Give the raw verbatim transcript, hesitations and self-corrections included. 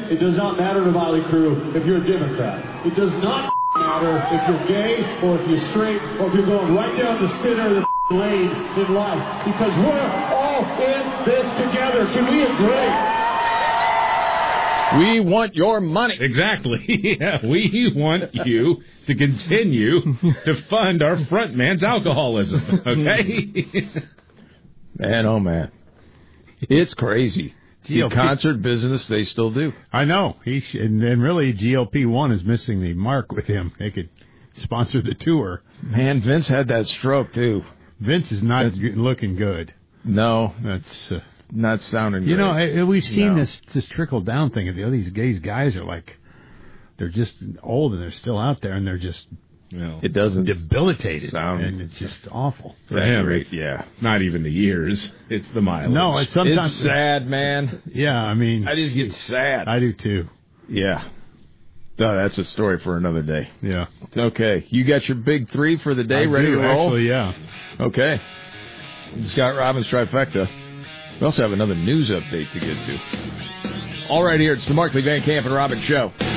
it does not matter to Motley Crue if you're a Democrat. It does not matter if you're gay or if you're straight or if you're going right down the center of the lane in life. Because we're all in this together. Can we agree? We want your money. Exactly. Yeah, we want you to continue to fund our front man's alcoholism, okay? Man, oh, man. It's crazy. G O P. The concert business, they still do. I know. He sh- and, and really, G O P one is missing the mark with him. They could sponsor the tour. Man, Vince had that stroke, too. Vince is not That's, g- looking good. No. That's... Uh, not sounding You great. know, I, we've seen no. this this trickle-down thing. You know, these gays guys are like, they're just old and they're still out there and they're just you know, it doesn't debilitated. sound, and it's just awful. For him, it, yeah. It's not even the years. It's the mileage. No, it's sometimes... It's sad, man. Yeah, I mean... I just get sad. I do, too. Yeah. Oh, that's a story for another day. Yeah. Okay. You got your big three for the day I ready do, to roll? Actually, yeah. Okay. Scott Robbins trifecta. We also have another news update to get to. All right, here, it's the Markley Van Camp and Robbins Show.